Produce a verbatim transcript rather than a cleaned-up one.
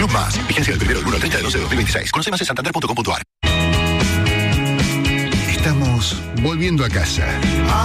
Club Más. Vigencia del primero del uno al treinta de doce de dos mil veintiséis. Conoce más en santander punto com punto a r. Estamos volviendo a casa.